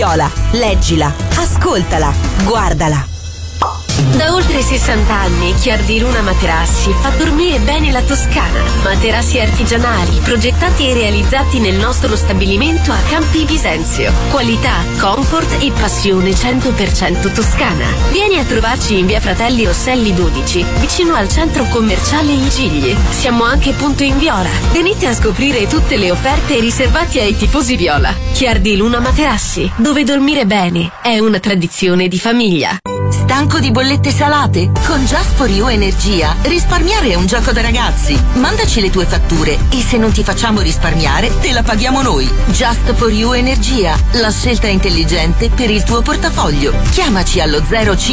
Viola, leggila, ascoltala, guardala. Da oltre 60 anni Chiar di Luna Materassi fa dormire bene la Toscana. Materassi artigianali, progettati e realizzati nel nostro stabilimento a Campi Bisenzio. Qualità, comfort e passione 100% toscana. Vieni a trovarci in via Fratelli Rosselli 12, vicino al centro commerciale I Gigli. Siamo anche punto in Viola. Venite a scoprire tutte le offerte riservate ai tifosi viola. Chiar di Luna Materassi, dove dormire bene è una tradizione di famiglia. Stanco di bollette salate? Con Just for You Energia risparmiare è un gioco da ragazzi. Mandaci le tue fatture e se non ti facciamo risparmiare te la paghiamo noi. Just for You Energia, la scelta intelligente per il tuo portafoglio. Chiamaci allo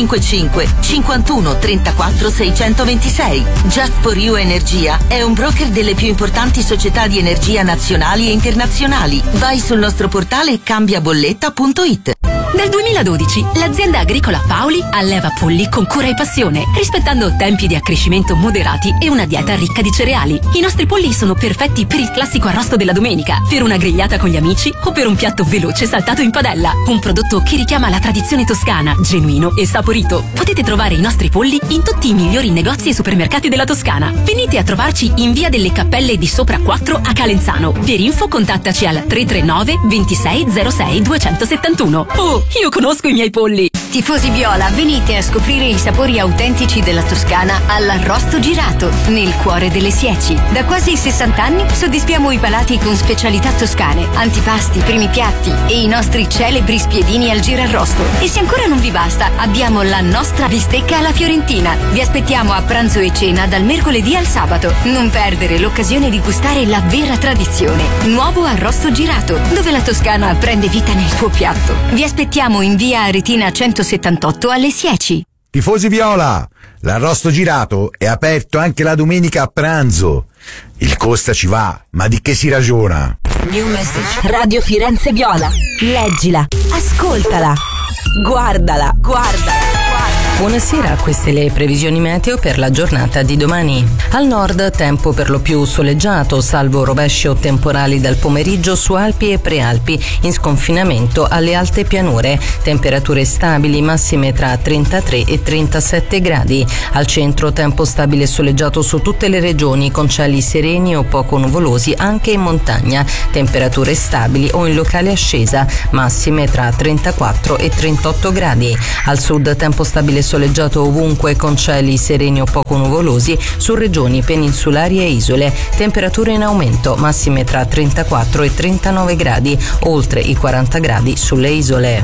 055 51 34 626. Just for You Energia è un broker delle più importanti società di energia nazionali e internazionali. Vai sul nostro portale cambiabolletta.it. Nel 2012 l'azienda agricola Paoli alleva polli con cura e passione, rispettando tempi di accrescimento moderati e una dieta ricca di cereali. I nostri polli sono perfetti per il classico arrosto della domenica, per una grigliata con gli amici o per un piatto veloce saltato in padella. Un prodotto che richiama la tradizione toscana, genuino e saporito. Potete trovare i nostri polli in tutti i migliori negozi e supermercati della Toscana. Venite a trovarci in via delle Cappelle di Sopra 4 a Calenzano. Per info contattaci al 339 26 06 271. Oh, io conosco i miei polli! Tifosi viola, venite a scoprire i sapori autentici della Toscana all'Arrosto Girato, nel cuore delle Sieci. Da quasi 60 anni soddisfiamo i palati con specialità toscane, antipasti, primi piatti e i nostri celebri spiedini al girarrosto. E se ancora non vi basta, abbiamo la nostra bistecca alla fiorentina. Vi aspettiamo a pranzo e cena dal mercoledì al sabato. Non perdere l'occasione di gustare la vera tradizione. Nuovo Arrosto Girato, dove la Toscana prende vita nel tuo piatto. Vi aspettiamo in via Aretina 178 alle Sieci. Tifosi viola, l'Arrosto Girato è aperto anche la domenica a pranzo. Il costa ci va, ma di che si ragiona? New message. Radio Firenze Viola, leggila, ascoltala, guardala, guardala. Buonasera, queste le previsioni meteo per la giornata di domani. Al nord tempo per lo più soleggiato, salvo rovesci o temporali dal pomeriggio su Alpi e Prealpi, in sconfinamento alle alte pianure. Temperature stabili, massime tra 33 e 37 gradi. Al centro tempo stabile e soleggiato su tutte le regioni, con cieli sereni o poco nuvolosi anche in montagna. Temperature stabili o in locale ascesa, massime tra 34 e 38 gradi. Al sud tempo stabile soleggiato ovunque, con cieli sereni o poco nuvolosi su regioni peninsulari e isole. Temperature in aumento, massime tra 34 e 39 gradi, oltre i 40 gradi sulle isole.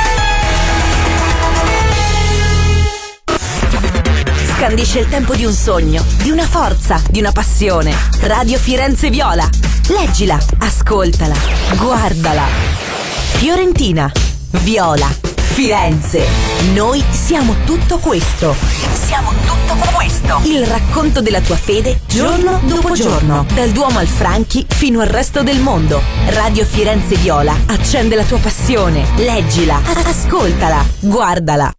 Scandisce il tempo di un sogno, di una forza, di una passione. Radio Firenze Viola, leggila, ascoltala, guardala. Fiorentina, Viola, Firenze. Noi siamo tutto questo. Siamo tutto questo. Il racconto della tua fede giorno dopo giorno. Dal Duomo al Franchi fino al resto del mondo. Radio Firenze Viola accende la tua passione. Leggila, ascoltala, guardala.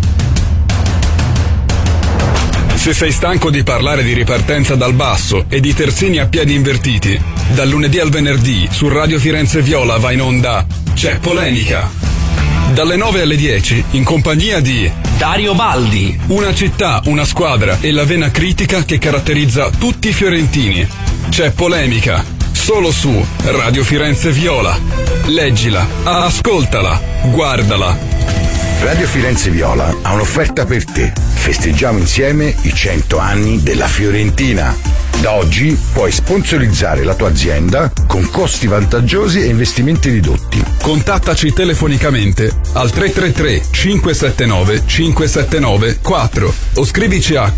Se sei stanco di parlare di ripartenza dal basso e di terzini a piedi invertiti, dal lunedì al venerdì su Radio Firenze Viola va in onda C'è Polemica. Dalle 9 alle 10 in compagnia di Dario Baldi. Una città, una squadra e la vena critica che caratterizza tutti i fiorentini. C'è Polemica, solo su Radio Firenze Viola. Leggila, ascoltala, guardala. Radio Firenze Viola ha un'offerta per te. Festeggiamo insieme i 100 anni della Fiorentina. Da oggi puoi sponsorizzare la tua azienda con costi vantaggiosi e investimenti ridotti. Contattaci telefonicamente al 333 579 579 4 o scrivici a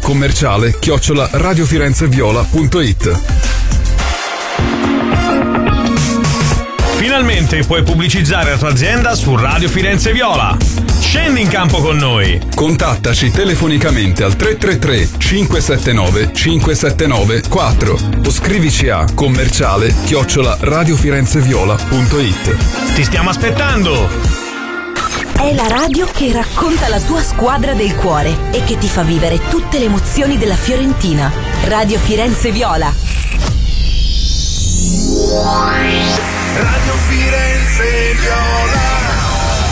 commerciale@radiofirenzeviola.it. Finalmente puoi pubblicizzare la tua azienda su Radio Firenze Viola. Scendi in campo con noi. Contattaci telefonicamente al 333 579 579 4 o scrivici a commerciale@radiofirenzeviola.it. Ti stiamo aspettando. È la radio che racconta la tua squadra del cuore e che ti fa vivere tutte le emozioni della Fiorentina. Radio Firenze Viola. Radio Firenze Viola.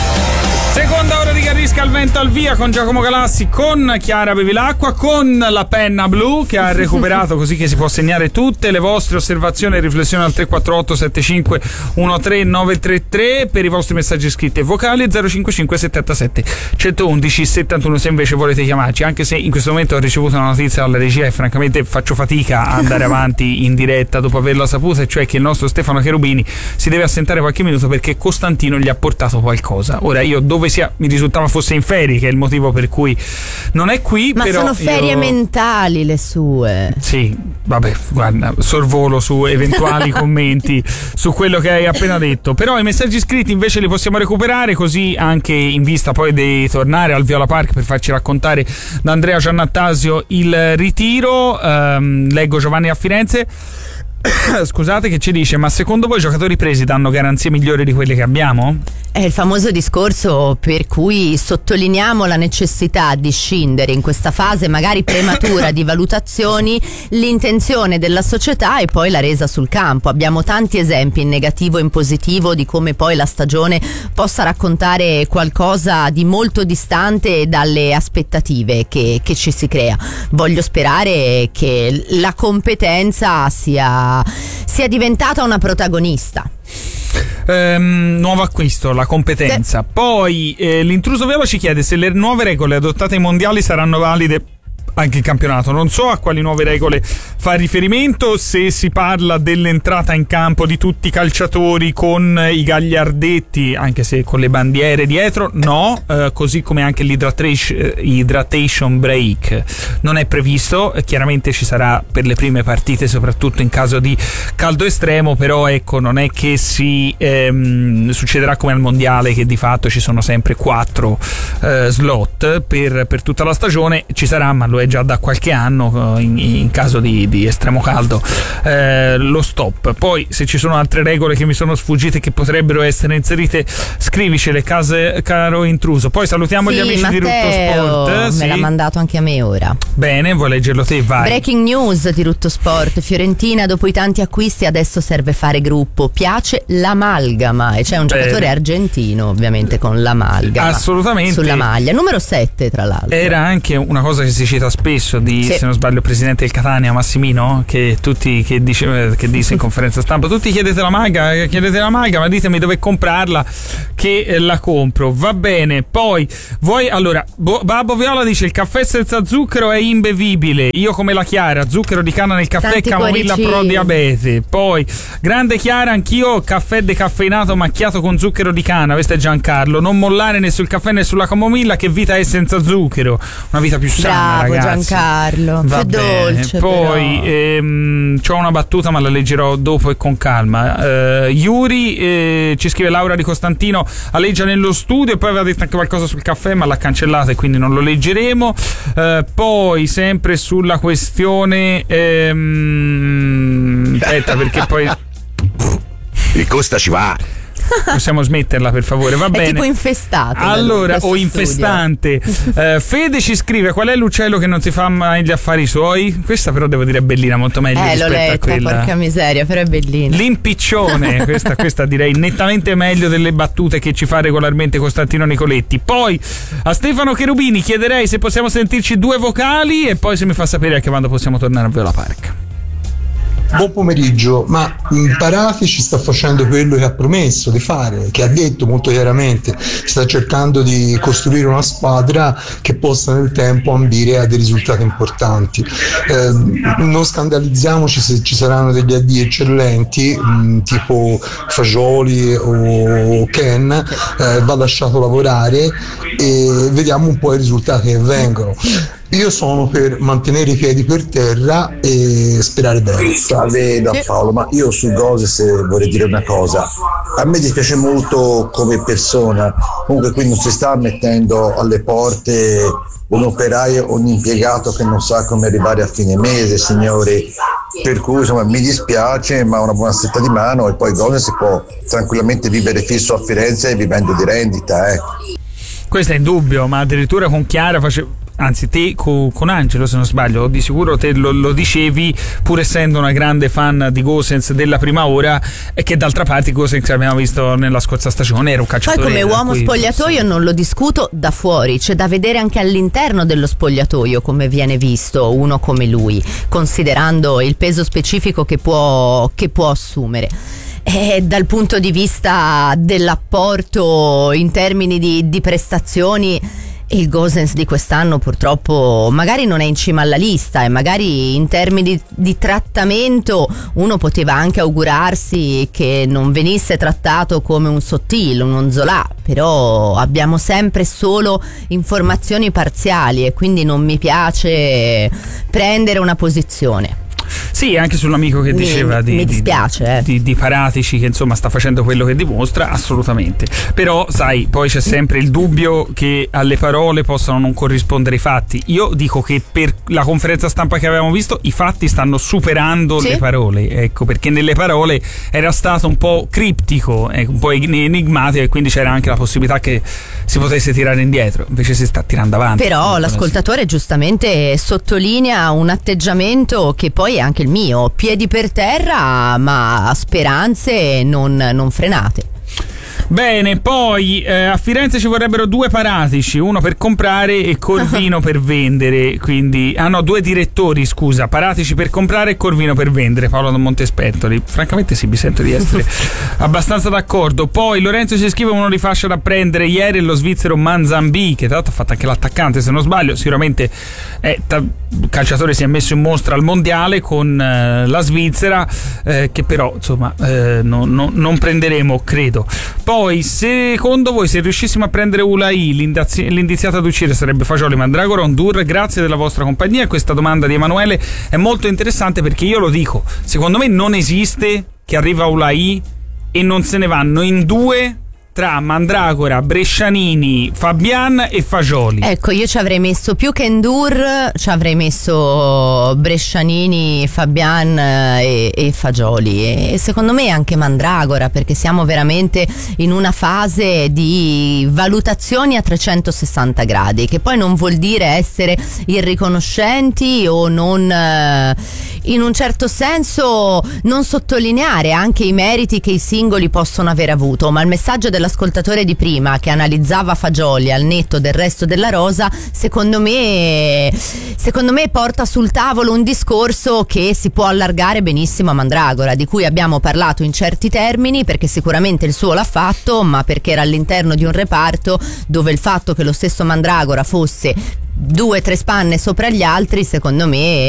Risca al vento al via con Giacomo Galassi, con Chiara Bevilacqua, con la penna blu che ha recuperato, così che si può segnare tutte le vostre osservazioni e riflessioni al 348 75 13 933 per i vostri messaggi scritti e vocali, 055 77 111 71 se invece volete chiamarci, anche se in questo momento ho ricevuto una notizia dalla regia e francamente faccio fatica a andare avanti in diretta dopo averla saputa, e cioè che il nostro Stefano Cherubini si deve assentare qualche minuto perché Costantino gli ha portato qualcosa. Ora io dove sia mi risultava fosse in ferie, che è il motivo per cui non è qui. Ma però sono ferie mentali le sue. Sì, vabbè, guarda, sorvolo su eventuali commenti su quello che hai appena detto. Però i messaggi scritti invece li possiamo recuperare, così anche in vista poi di tornare al Viola Park per farci raccontare da Andrea Giannattasio il ritiro. Leggo Giovanni a Firenze. Scusate, che ci dice: ma secondo voi i giocatori presi danno garanzie migliori di quelle che abbiamo? È il famoso discorso per cui sottolineiamo la necessità di scindere in questa fase magari prematura di valutazioni l'intenzione della società e poi la resa sul campo. Abbiamo tanti esempi in negativo e in positivo di come poi la stagione possa raccontare qualcosa di molto distante dalle aspettative che ci si crea. Voglio sperare che la competenza sia diventata una protagonista. Nuovo acquisto, la competenza. Poi l'intruso viola ci chiede se le nuove regole adottate ai mondiali saranno valide anche il campionato. Non so a quali nuove regole fa riferimento, se si parla dell'entrata in campo di tutti i calciatori con i gagliardetti, anche se con le bandiere dietro, no, così come anche l'hydratation break non è previsto. Chiaramente ci sarà per le prime partite, soprattutto in caso di caldo estremo, però ecco, non è che si succederà come al mondiale, che di fatto ci sono sempre 4 slot per tutta la stagione. Ci sarà, ma lo è già da qualche anno, in caso di estremo caldo, lo stop. Poi se ci sono altre regole che mi sono sfuggite che potrebbero essere inserite, scrivicele, caro intruso. Poi salutiamo gli amici di Rutto Sport. Me l'ha mandato anche a me ora. Bene, vuoi leggerlo te? Vai. Breaking news di Rutto Sport: Fiorentina dopo i tanti acquisti adesso serve fare gruppo, piace l'amalgama, e c'è un giocatore argentino ovviamente con l'amalgama assolutamente sulla maglia, numero 7 tra l'altro. Era anche una cosa che si cita spesso se non sbaglio il presidente del Catania Massimino, che disse in conferenza stampa: tutti chiedete la maglia, ma ditemi dove comprarla che la compro. Va bene. Poi allora Babbo Viola dice: il caffè senza zucchero è imbevibile, io come la Chiara, zucchero di canna nel caffè, tanti camomilla pro diabete. Poi grande Chiara, anch'io caffè decaffeinato macchiato con zucchero di canna. Questo è Giancarlo: non mollare né sul caffè né sulla camomilla, che vita è senza zucchero, una vita più sana. Bravo ragazzi. Giancarlo, va che bene. dolce. Poi c'ho una battuta ma la leggerò dopo e con calma. Yuri ci scrive: Laura di Costantino aleggia nello studio, e poi aveva detto anche qualcosa sul caffè ma l'ha cancellato e quindi non lo leggeremo. Poi sempre sulla questione aspetta, perché poi il Costa ci va. Possiamo smetterla per favore, va bene. È tipo infestato. Allora, o infestante. Fede ci scrive: qual è l'uccello che non si fa mai gli affari suoi? Questa però devo dire è bellina, molto meglio rispetto l'ho letta, a quella. Porca miseria, però è bellina. L'impiccione, questa direi nettamente meglio delle battute che ci fa regolarmente Costantino Nicoletti. Poi a Stefano Cherubini chiederei se possiamo sentirci 2 vocali e poi se mi fa sapere anche quando possiamo tornare a Viola Park. Buon pomeriggio, ma Parati ci sta facendo quello che ha promesso di fare, che ha detto molto chiaramente: sta cercando di costruire una squadra che possa nel tempo ambire a dei risultati importanti. Non scandalizziamoci se ci saranno degli addii eccellenti, tipo Fagioli o Ken, va lasciato lavorare e vediamo un po' i risultati che vengono. Io sono per mantenere i piedi per terra e sperare bene. Salve da Paolo, ma io su Goses vorrei dire una cosa. A me dispiace molto come persona, comunque qui non si sta mettendo alle porte un operaio, un impiegato che non sa come arrivare a fine mese, signori. Per cui insomma mi dispiace, ma una buona stretta di mano, e poi Goses si può tranquillamente vivere fisso a Firenze vivendo di rendita. Questo è indubbio, ma addirittura con Chiara anzi te con Angelo se non sbaglio, di sicuro te lo dicevi, pur essendo una grande fan di Gosens della prima ora, e che d'altra parte Gosens abbiamo visto nella scorsa stagione era un calciatore. Poi come uomo spogliatoio non lo discuto da fuori, c'è da vedere anche all'interno dello spogliatoio come viene visto uno come lui, considerando il peso specifico che può assumere. E dal punto di vista dell'apporto in termini di prestazioni, il Gosens di quest'anno purtroppo magari non è in cima alla lista, e magari in termini di trattamento uno poteva anche augurarsi che non venisse trattato come un Sottil, un Zola, però abbiamo sempre solo informazioni parziali e quindi non mi piace prendere una posizione. Sì, anche sull'amico che diceva mi dispiace, di Paratici, che insomma sta facendo quello che dimostra, assolutamente. Però sai, poi c'è sempre il dubbio che alle parole possano non corrispondere i fatti. Io dico che per la conferenza stampa che avevamo visto i fatti stanno superando le parole, ecco, perché nelle parole era stato un po' criptico, un po' enigmatico, e quindi c'era anche la possibilità che si potesse tirare indietro, invece si sta tirando avanti. Però l'ascoltatore giustamente sottolinea un atteggiamento che poi è anche il mio, piedi per terra ma speranze non frenate. Bene, poi a Firenze ci vorrebbero 2 Paratici, uno per comprare e Corvino per vendere, quindi due direttori, scusa, Paratici per comprare e Corvino per vendere. Paolo da Montespettoli, francamente sì, mi sento di essere abbastanza d'accordo. Poi Lorenzo ci scrive uno di fascia da prendere ieri, lo svizzero Manzambi, che tra l'altro ha fatto anche l'attaccante se non sbaglio, sicuramente il calciatore si è messo in mostra al mondiale con la Svizzera, che però insomma non prenderemo, credo. Poi secondo voi, se riuscissimo a prendere Ulai, l'indiziato ad uscire sarebbe Fagioli, Mandragora o Ndour? Grazie della vostra compagnia. Questa domanda di Emanuele è molto interessante, perché io lo dico, secondo me non esiste che arriva Ulai e non se ne vanno in 2 tra Mandragora, Brescianini, Fabian e Fagioli. Ecco, io ci avrei messo più che Ndour, ci avrei messo Brescianini, Fabian e Fagioli, e secondo me anche Mandragora, perché siamo veramente in una fase di valutazioni a 360 gradi, che poi non vuol dire essere irriconoscenti o non, in un certo senso non sottolineare anche i meriti che i singoli possono aver avuto, ma il messaggio dell'ascoltatore di prima che analizzava Fagioli al netto del resto della rosa, secondo me porta sul tavolo un discorso che si può allargare benissimo a Mandragora, di cui abbiamo parlato in certi termini, perché sicuramente il suo l'ha fatto, ma perché era all'interno di un reparto dove il fatto che lo stesso Mandragora fosse 2-3 spanne sopra gli altri, secondo me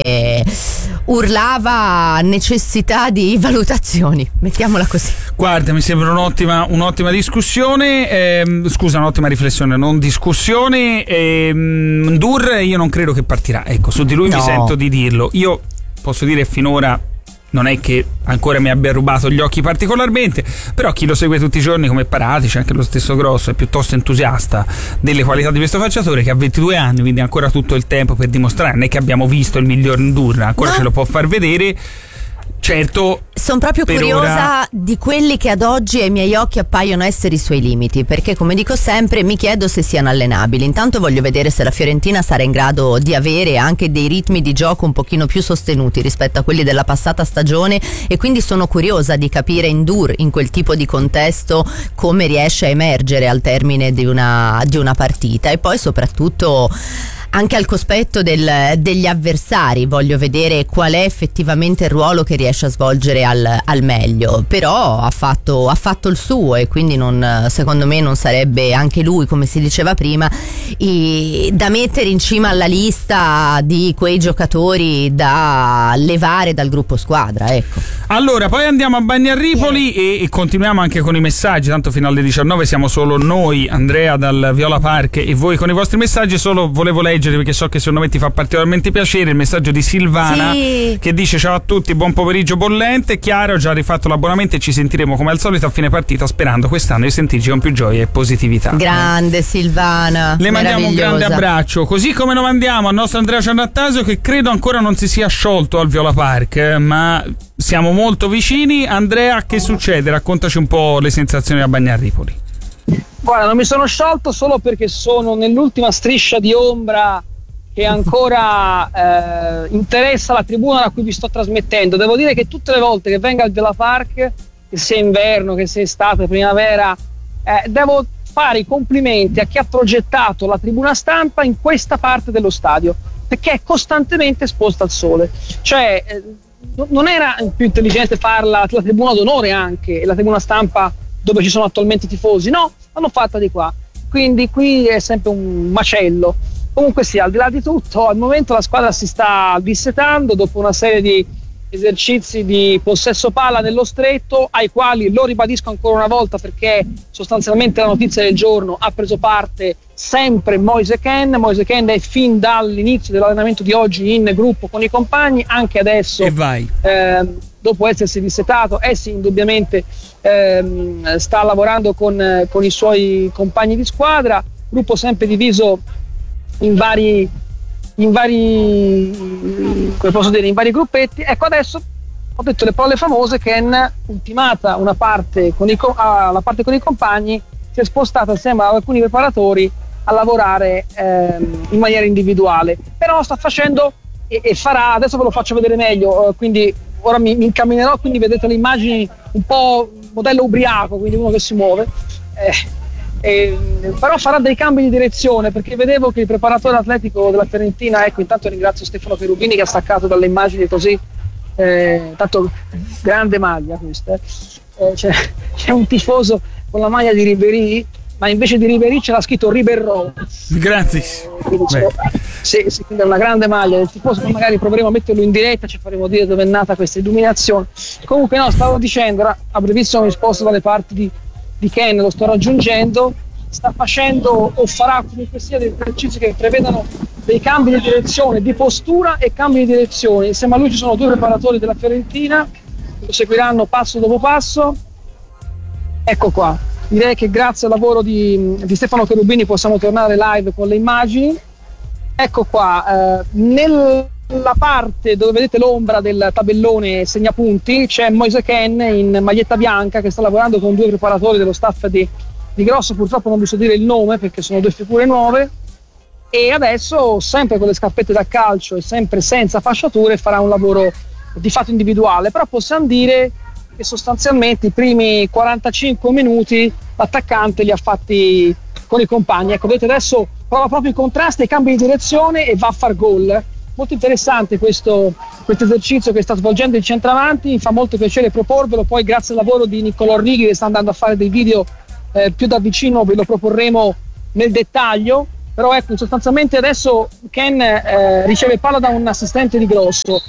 urlava necessità di valutazioni, mettiamola così. Guarda, mi sembra un'ottima discussione, un'ottima riflessione, non discussione. Ndour io non credo che partirà, ecco, su di lui mi sento di dirlo. Io posso dire finora non è che ancora mi abbia rubato gli occhi particolarmente, però chi lo segue tutti i giorni come Paratici, anche lo stesso Grosso, è piuttosto entusiasta delle qualità di questo calciatore, che ha 22 anni, quindi ha ancora tutto il tempo per dimostrare. Non è che abbiamo visto il miglior Ndour, ancora ce lo può far vedere. Certo, sono proprio curiosa di quelli che ad oggi ai miei occhi appaiono essere i suoi limiti, perché come dico sempre mi chiedo se siano allenabili. Intanto voglio vedere se la Fiorentina sarà in grado di avere anche dei ritmi di gioco un pochino più sostenuti rispetto a quelli della passata stagione, e quindi sono curiosa di capire Ndour in quel tipo di contesto come riesce a emergere al termine di una partita, e poi soprattutto anche al cospetto degli avversari voglio vedere qual è effettivamente il ruolo che riesce a svolgere al meglio. Però ha fatto il suo, e quindi secondo me non sarebbe anche lui, come si diceva prima, da mettere in cima alla lista di quei giocatori da levare dal gruppo squadra, ecco. Allora poi andiamo a Bagnarripoli e continuiamo anche con i messaggi, tanto fino alle 19 siamo solo noi, Andrea dal Viola Park e voi con i vostri messaggi. Solo volevo leggere, perché so che secondo me ti fa particolarmente piacere, il messaggio di Silvana, che dice: ciao a tutti, buon pomeriggio bollente. Chiaro, ho già rifatto l'abbonamento e ci sentiremo come al solito a fine partita, sperando quest'anno di sentirci con più gioia e positività. Grande Silvana, le mandiamo un grande abbraccio, così come lo mandiamo al nostro Andrea Ciannattasio, che credo ancora non si sia sciolto al Viola Park, ma siamo molto vicini. Andrea, che succede? Raccontaci un po' le sensazioni a Bagnaripoli. Guarda, non mi sono sciolto solo perché sono nell'ultima striscia di ombra che ancora interessa la tribuna da cui vi sto trasmettendo. Devo dire che tutte le volte che vengo al Vela Park, che sia inverno, che sia estate, primavera, devo fare i complimenti a chi ha progettato la tribuna stampa in questa parte dello stadio, perché è costantemente esposta al sole. Cioè non era più intelligente farla la tribuna d'onore anche, la tribuna stampa dove ci sono attualmente i tifosi? No, l'hanno fatta di qua, quindi qui è sempre un macello. Comunque sia, al di là di tutto, al momento la squadra si sta dissetando dopo una serie di esercizi di possesso palla nello stretto, ai quali, lo ribadisco ancora una volta perché sostanzialmente la notizia del giorno, ha preso parte sempre Moise Kean. Moise Kean è fin dall'inizio dell'allenamento di oggi in gruppo con i compagni, anche adesso dopo essersi dissetato, indubbiamente sta lavorando con i suoi compagni di squadra, gruppo sempre diviso in vari gruppetti. Ecco, adesso ho detto le parole famose. Kean, ultimata una parte la parte con i compagni, si è spostata assieme ad alcuni preparatori a lavorare in maniera individuale, però sta facendo e farà, adesso ve lo faccio vedere meglio, quindi ora mi incamminerò, quindi vedete le immagini un po' modello ubriaco, quindi uno che si muove, però farà dei cambi di direzione, perché vedevo che il preparatore atletico della Fiorentina, ecco, intanto ringrazio Stefano Cherubini che ha staccato dalle immagini così, tanto grande maglia questa, c'è un tifoso con la maglia di Ribéry, ma invece di Ribéry c'era scritto Riberro. Grazie. Sì, quindi è una grande maglia del tifoso, poi magari proveremo a metterlo in diretta, ci faremo dire dove è nata questa illuminazione. Comunque no, stavo dicendo, a brevissimo mi sposto dalle parti di Kean, lo sto raggiungendo, sta facendo o farà comunque sia dei esercizi che prevedano dei cambi di direzione, di postura e cambi di direzione. Insieme a lui ci sono due preparatori della Fiorentina che lo seguiranno passo dopo passo. Ecco qua, direi che grazie al lavoro di Stefano Cherubini possiamo tornare live con le immagini. Ecco qua, nella parte dove vedete l'ombra del tabellone segnapunti c'è Moise Kean in maglietta bianca che sta lavorando con due preparatori dello staff di Grosso, purtroppo non vi so dire il nome perché sono due figure nuove, e adesso sempre con le scarpette da calcio e sempre senza fasciature farà un lavoro di fatto individuale, però possiamo dire che sostanzialmente i primi 45 minuti l'attaccante li ha fatti con i compagni. Ecco, vedete adesso prova proprio i contrasti, i cambi di direzione e va a far gol. Molto interessante questo esercizio che sta svolgendo il centravanti, mi fa molto piacere proporvelo, poi grazie al lavoro di Niccolò Righi che sta andando a fare dei video più da vicino ve lo proporremo nel dettaglio, però ecco, sostanzialmente adesso Kean riceve palla da un assistente di Grosso,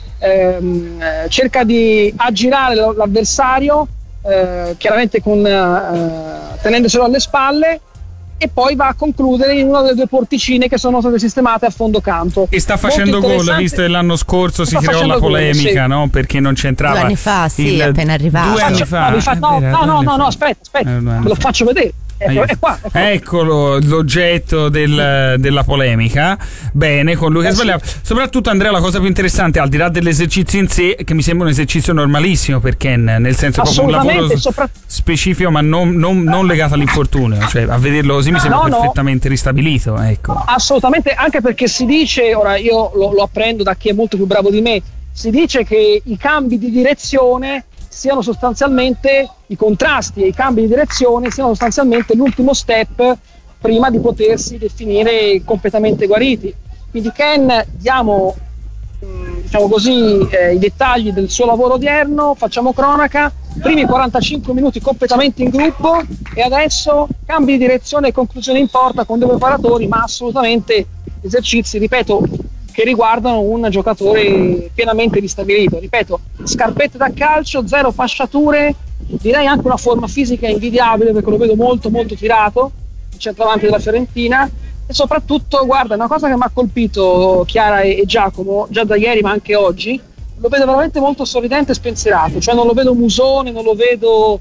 cerca di aggirare l'avversario, chiaramente tenendoselo alle spalle, e poi va a concludere in una delle due porticine che sono state sistemate a fondo campo. E sta facendo gol, visto che l'anno scorso si creò la polemica, sì, no? Perché non c'entrava. 2 anni fa, sì, appena arrivato. 2 anni fa. No, aspetta, ve lo faccio vedere. È qua. Eccolo l'oggetto della polemica. Bene, con lui che sbagliava. Soprattutto, Andrea, la cosa più interessante, al di là dell'esercizio in sé, che mi sembra un esercizio normalissimo per Kean, nel senso proprio un lavoro specifico, ma non legato all'infortunio, cioè a vederlo così mi sembra perfettamente ristabilito. Ecco. Assolutamente, anche perché si dice, ora io lo apprendo da chi è molto più bravo di me, si dice che i cambi di direzione siano sostanzialmente, i contrasti e i cambi di direzione siano sostanzialmente l'ultimo step prima di potersi definire completamente guariti. Quindi Kean, diamo diciamo così i dettagli del suo lavoro odierno, facciamo cronaca, primi 45 minuti completamente in gruppo e adesso cambi di direzione e conclusione in porta con due preparatori, ma assolutamente esercizi, ripeto, che riguardano un giocatore pienamente ristabilito. Ripeto, scarpette da calcio, 0 fasciature, direi anche una forma fisica invidiabile perché lo vedo molto molto tirato, il centravanti della Fiorentina, e soprattutto, guarda, una cosa che mi ha colpito Chiara e Giacomo già da ieri ma anche oggi, lo vedo veramente molto sorridente e spensierato, cioè non lo vedo musone, non lo vedo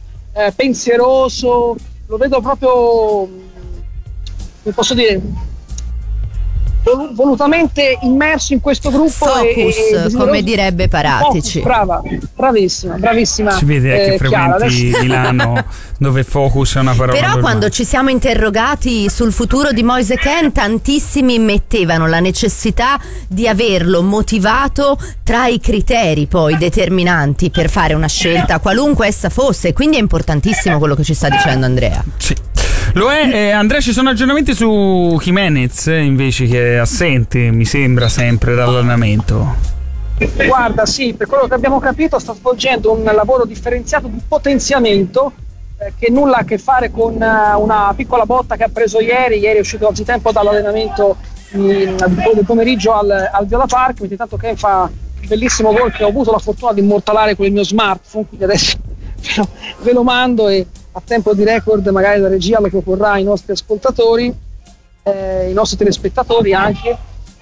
pensieroso, lo vedo proprio, come posso dire, volutamente immerso in questo gruppo. Focus, come direbbe Paratici. Brava, bravissima. Si vede che frequenti Milano, dove focus è una parola Però normale. quando ci siamo interrogati sul futuro di Moise Kean, tantissimi mettevano la necessità di averlo motivato tra i criteri poi determinanti per fare una scelta, qualunque essa fosse. Quindi è importantissimo quello che ci sta dicendo Andrea. Sì. Lo è, Andrea, ci sono aggiornamenti su Jimenez invece, che è assente, mi sembra, sempre dall'allenamento. Guarda, sì, per quello che abbiamo capito sta svolgendo un lavoro differenziato di potenziamento che nulla ha a che fare con una piccola botta che ha preso ieri è uscito anzitempo dall'allenamento del pomeriggio al Viola Park, mentre tanto che fa un bellissimo gol che ho avuto la fortuna di immortalare con il mio smartphone, quindi adesso ve lo mando e a tempo di record magari la regia lo proporrà ai nostri ascoltatori, i nostri telespettatori anche.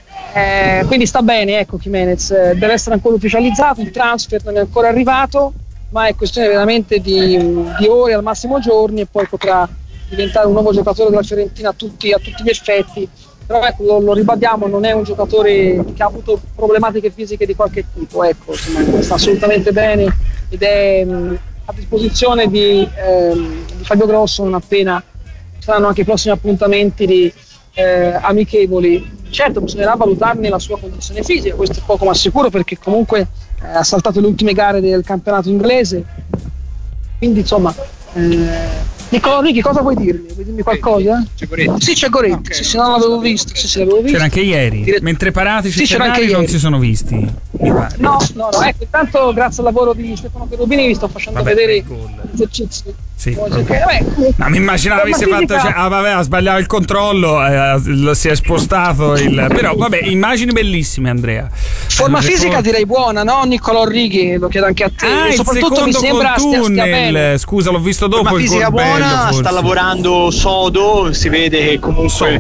Quindi sta bene, ecco, Jimenez deve essere ancora ufficializzato, il transfer non è ancora arrivato, ma è questione veramente di ore, al massimo giorni, e poi potrà diventare un nuovo giocatore della Fiorentina a tutti gli effetti. Però ecco, lo ribadiamo, non è un giocatore che ha avuto problematiche fisiche di qualche tipo, ecco, insomma, sta assolutamente bene ed è a disposizione di Fabio Grosso non appena saranno anche i prossimi appuntamenti di amichevoli. Certo, bisognerà valutarne la sua condizione fisica, questo è poco ma sicuro, perché comunque ha saltato le ultime gare del campionato inglese, quindi insomma Nicolò Righi, cosa vuoi dirmi? Vuoi dirmi qualcosa? C'è Goretti. Sì, c'è Goretti, okay. Sì, non l'avevo visto. Sì, l'avevo visto. C'era anche ieri, mentre Paratici e Ferrari non si sono visti. No, ecco, intanto grazie al lavoro di Stefano Cherubini vi sto facendo vedere gli esercizi. Sì, ma mi immaginavo avesse fatto, ha sbagliato il controllo, si è spostato però vabbè, immagini bellissime, Andrea. Forma fisica direi buona, no? Nicolò Righi, lo chiedo anche a te. Soprattutto mi sembra stia bene. Scusa, l'ho visto dopo. Forma il fisica gol buona, bello, sta lavorando sodo, si vede che comunque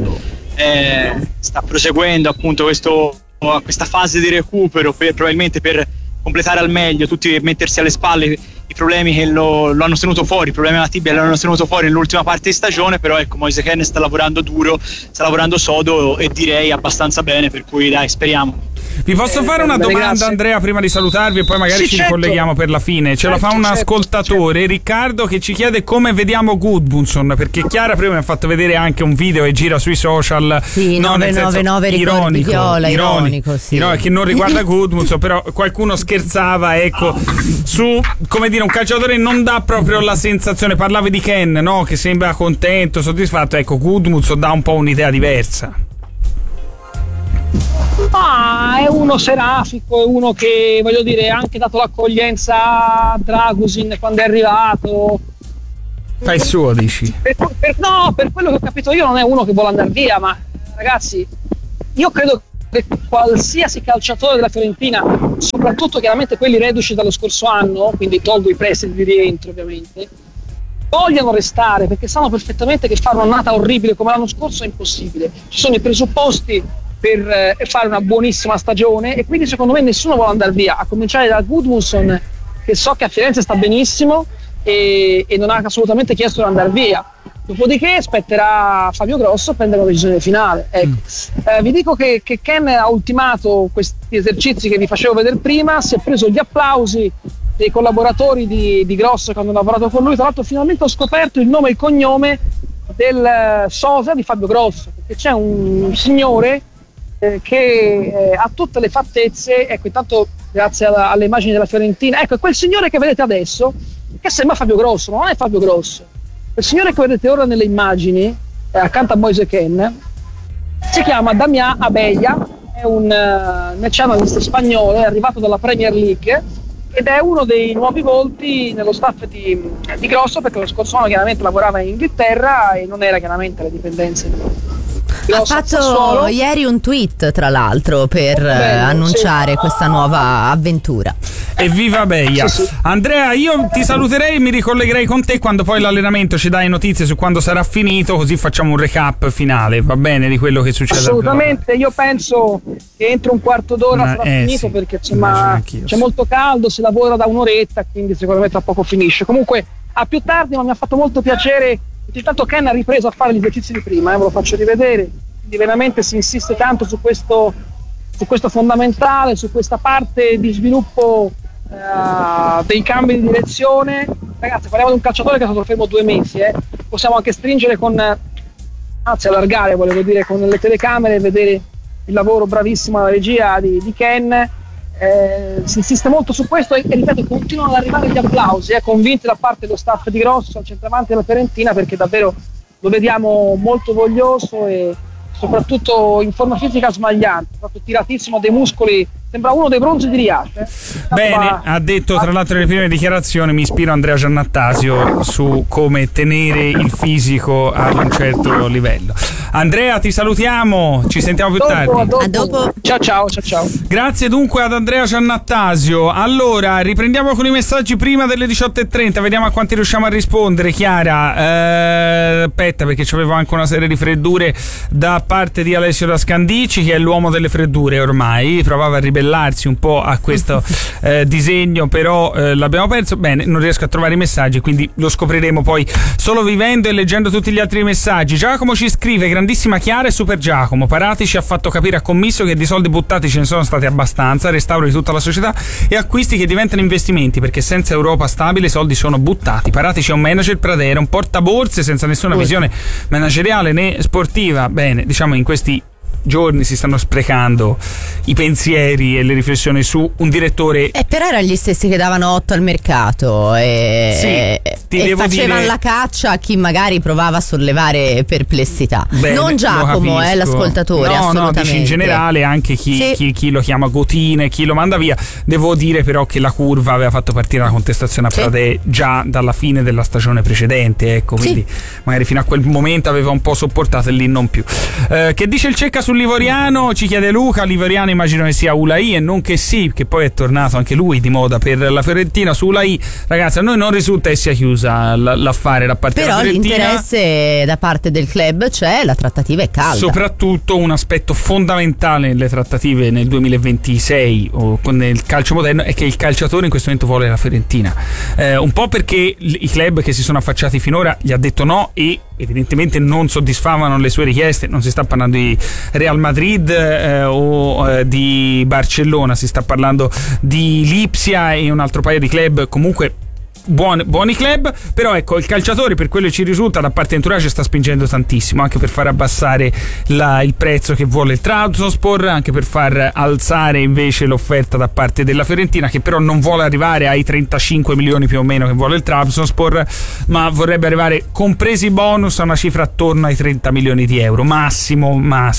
sta proseguendo appunto questa fase di recupero probabilmente per completare al meglio, tutti mettersi alle spalle i problemi che lo hanno tenuto fuori, i problemi alla tibia lo hanno tenuto fuori nell'ultima parte di stagione. Però ecco, Moise Kean sta lavorando duro, sta lavorando sodo e direi abbastanza bene, per cui dai, speriamo. Vi posso fare una domanda, grazie. Andrea, prima di salutarvi, e poi magari ci ricolleghiamo per la fine. Ce la fa un ascoltatore, Riccardo, che ci chiede come vediamo Gudmundsson, perché Chiara prima mi ha fatto vedere anche un video che gira sui social, sì, 999 ricordi viola, ironico, sì. Che non riguarda Gudmundsson, però qualcuno scherzava, ecco, su, come dire, un calciatore non dà proprio la sensazione. Parlavi di Kean, no? Che sembra contento, soddisfatto. Ecco, Gudmundsson dà un po' un'idea diversa. È uno serafico, è uno che, voglio dire, ha anche dato l'accoglienza a Dragusin quando è arrivato. Fa il suo, dici? Per quello che ho capito io non è uno che vuole andare via, ma ragazzi, io credo che qualsiasi calciatore della Fiorentina, soprattutto chiaramente quelli reduci dallo scorso anno, quindi tolgo i prestiti di rientro ovviamente, vogliono restare, perché sanno perfettamente che fare un'annata orribile come l'anno scorso è impossibile. Ci sono i presupposti per fare una buonissima stagione, e quindi secondo me nessuno vuole andare via, a cominciare da Gudmundsson, che so che a Firenze sta benissimo e non ha assolutamente chiesto di andare via. Dopodiché spetterà Fabio Grosso prendere una decisione finale, ecco. Vi dico che Kean ha ultimato questi esercizi che vi facevo vedere prima, si è preso gli applausi dei collaboratori di Grosso che hanno lavorato con lui. Tra l'altro finalmente ho scoperto il nome e il cognome del sosia di Fabio Grosso, perché c'è un signore che ha tutte le fattezze, ecco, intanto grazie alle immagini della Fiorentina, ecco, è quel signore che vedete adesso che sembra Fabio Grosso, ma non è Fabio Grosso. Il signore che vedete ora nelle immagini accanto a Moise Kean si chiama Damián Abella, è un nazionalista spagnolo, è arrivato dalla Premier League ed è uno dei nuovi volti nello staff di Grosso, perché lo scorso anno chiaramente lavorava in Inghilterra e non era chiaramente alle dipendenze di ha fatto ieri un tweet, tra l'altro, per annunciare questa nuova avventura. Evviva Beia! Sì. Andrea, io ti saluterei e mi ricollegherei con te quando poi l'allenamento ci dai notizie su quando sarà finito, così facciamo un recap finale, va bene, di quello che succede. Assolutamente, io penso che entro un quarto d'ora sarà finito, perché insomma c'è molto caldo, si lavora da un'oretta, quindi sicuramente tra poco finisce. Comunque a più tardi, ma mi ha fatto molto piacere. Intanto Kean ha ripreso a fare gli esercizi di prima, ve lo faccio rivedere, quindi quindi veramente si insiste tanto su questo fondamentale, su questa parte di sviluppo dei cambi di direzione. Ragazzi, parliamo di un calciatore che è stato fermo 2 mesi, possiamo anche stringere allargare, volevo dire, con le telecamere e vedere il lavoro bravissimo alla regia di Ken. Si insiste molto su questo e ripeto, continuano ad arrivare gli applausi, convinti da parte dello staff di Grosso, al centravanti della Fiorentina, perché davvero lo vediamo molto voglioso e soprattutto in forma fisica smagliante, proprio tiratissimo, dei muscoli, sembra uno dei bronzi di Riyad. Bene, ha detto tra l'altro nelle prime dichiarazioni: mi ispiro a Andrea Giannattasio su come tenere il fisico ad un certo livello. Andrea, ti salutiamo, ci sentiamo più tardi. A dopo. Ciao. Grazie dunque ad Andrea Giannattasio. Allora, riprendiamo con i messaggi prima delle 18:30, vediamo a quanti riusciamo a rispondere. Chiara, aspetta, perché c'avevo anche una serie di freddure da parte di Alessio da Scandici, che è l'uomo delle freddure ormai, provava a ribellarsi un po' a questo disegno, però l'abbiamo perso. Bene, non riesco a trovare i messaggi, quindi lo scopriremo poi solo vivendo e leggendo tutti gli altri messaggi. Giacomo ci scrive: grandissima Chiara e super Giacomo, Paratici ha fatto capire a Commisso che di soldi buttati ce ne sono stati abbastanza, restauro di tutta la società e acquisti che diventano investimenti, perché senza Europa stabile i soldi sono buttati. Paratici è un manager pradera, un portaborse senza nessuna visione manageriale né sportiva. Bene, diciamo in questi giorni si stanno sprecando i pensieri e le riflessioni su un direttore. Però erano gli stessi che davano 8 al mercato e facevano la caccia a chi magari provava a sollevare perplessità. Bene, non Giacomo, l'ascoltatore. No, dici in generale anche chi lo chiama Gotine, chi lo manda via. Devo dire però che la curva aveva fatto partire la contestazione a Pradè già dalla fine della stagione precedente, ecco, quindi magari fino a quel momento aveva un po' sopportato e lì non più. Che dice il Cecca sul Livoriano? Ci chiede Luca. Livoriano immagino che sia Ulai e non che che poi è tornato anche lui di moda per la Fiorentina. Su Ulai, ragazzi, a noi non risulta che sia chiusa l'affare da parte della Fiorentina, però l'interesse da parte del club c'è, la trattativa è calda. Soprattutto un aspetto fondamentale nelle trattative nel 2026 o nel calcio moderno è che il calciatore in questo momento vuole la Fiorentina, un po' perché i club che si sono affacciati finora gli ha detto no e evidentemente non soddisfavano le sue richieste. Non si sta parlando di Real Madrid o di Barcellona, si sta parlando di Lipsia e un altro paio di club comunque buoni club, però ecco, il calciatore, per quello che ci risulta da parte entourage, sta spingendo tantissimo anche per far abbassare il prezzo che vuole il Trabzonspor, anche per far alzare invece l'offerta da parte della Fiorentina, che però non vuole arrivare ai 35 milioni più o meno che vuole il Trabzonspor, ma vorrebbe arrivare, compresi i bonus, a una cifra attorno ai 30 milioni di euro massimo.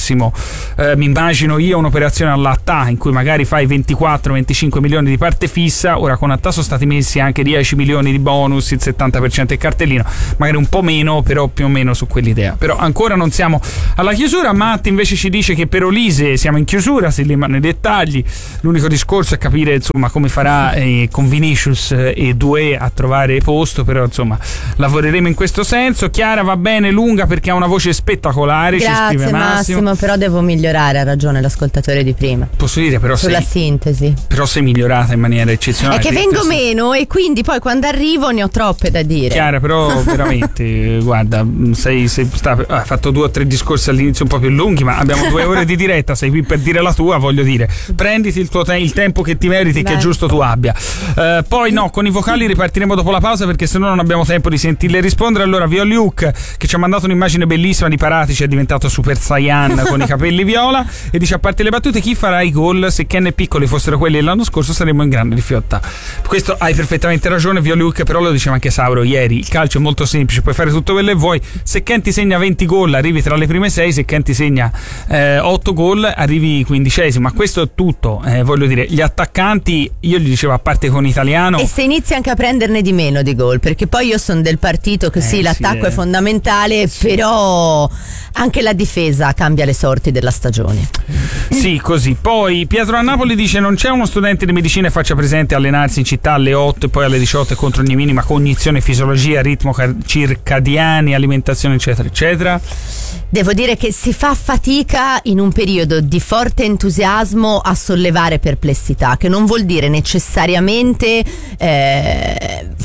Mi immagino io un'operazione all'Attà in cui magari fai 24-25 milioni di parte fissa. Ora con Attà sono stati messi anche 10 milioni di bonus, il 70% del cartellino, magari un po' meno, però più o meno su quell'idea. Però ancora non siamo alla chiusura. Matti invece ci dice che per Olise siamo in chiusura, si rimane nei dettagli, l'unico discorso è capire insomma come farà con Vinicius e Doué a trovare posto, però insomma lavoreremo in questo senso. Chiara va bene lunga perché ha una voce spettacolare. Grazie, ci scrive Massimo, però devo migliorare, ha ragione l'ascoltatore di prima, posso dire, però sulla sintesi, però sei migliorata in maniera eccezionale. È che vengo meno e quindi poi quando arrivo ne ho troppe da dire. Chiara, però veramente guarda, hai fatto 2 o 3 discorsi all'inizio un po' più lunghi, ma abbiamo 2 ore di diretta, sei qui per dire la tua, voglio dire, prenditi il tempo che ti meriti, che è giusto tu abbia. Poi no, con i vocali ripartiremo dopo la pausa perché sennò non abbiamo tempo di sentirle rispondere. Allora Violiuk, che ci ha mandato un'immagine bellissima di Paratici, è diventato Super Saiyan con i capelli viola, e dice: a parte le battute, chi farà i gol? Se Ken e Piccoli fossero quelli dell'anno scorso saremmo in grande difficoltà. Questo hai perfettamente ragione Violiuk, però lo diceva anche Sauro ieri, il calcio è molto semplice, puoi fare tutto quello che vuoi. Se Ken ti segna 20 gol arrivi tra le prime 6, se Ken ti segna 8 gol arrivi 15esimo, ma questo è tutto. Voglio dire, gli attaccanti, io gli dicevo, a parte con Italiano, e se inizi anche a prenderne di meno di gol, perché poi io sono del partito che l'attacco è fondamentale, però anche la difesa cambia le sorti della stagione. Sì, così. Poi Pietro a Napoli dice: non c'è uno studente di medicina e faccia presente allenarsi in città alle 8 e poi alle 18 contro ogni minima cognizione, fisiologia, ritmo circadiani, alimentazione eccetera eccetera. Devo dire che si fa fatica in un periodo di forte entusiasmo a sollevare perplessità, che non vuol dire necessariamente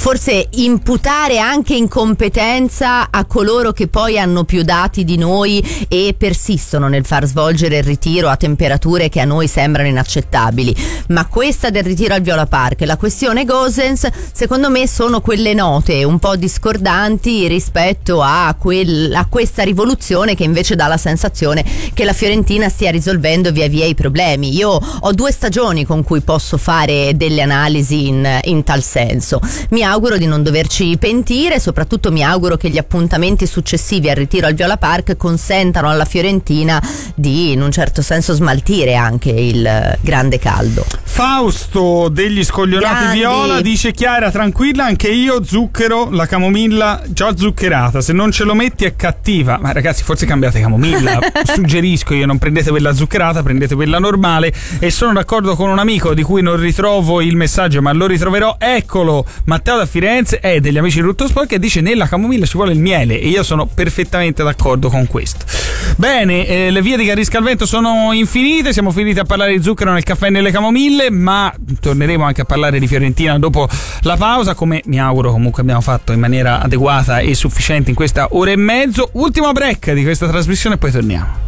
forse imputare anche incompetenza a coloro che poi hanno più dati di noi e persistono nel far svolgere il ritiro a temperature che a noi sembrano inaccettabili. Ma questa del ritiro al Viola Park e la questione Gosens, secondo me, sono quelle note un po' discordanti rispetto a questa rivoluzione che invece dà la sensazione che la Fiorentina stia risolvendo via via i problemi. Io ho 2 stagioni con cui posso fare delle analisi in tal senso. Mi auguro di non doverci pentire, soprattutto mi auguro che gli appuntamenti successivi al ritiro al Viola Park consentano alla Fiorentina di, in un certo senso, smaltire anche il grande caldo. Fausto degli Scoglionati Viola dice: Chiara, tranquilla, anche io zucchero la camomilla già zuccherata, se non ce lo metti è cattiva. Ma ragazzi, forse cambiate camomilla. Suggerisco io, non prendete quella zuccherata, prendete quella normale. E sono d'accordo con un amico di cui non ritrovo il messaggio, ma lo ritroverò, eccolo, Matteo da Firenze, è degli amici di Rutto Sport, che dice: nella camomilla ci vuole il miele, e io sono perfettamente d'accordo con questo. Bene, le vie di Carisca al Vento sono infinite, siamo finiti a parlare di zucchero nel caffè e nelle camomille, ma torneremo anche a parlare di Fiorentina dopo la pausa, come mi auguro comunque abbiamo fatto in maniera adeguata e sufficiente in questa ora e mezzo. Ultimo break di questa trasmissione e poi torniamo.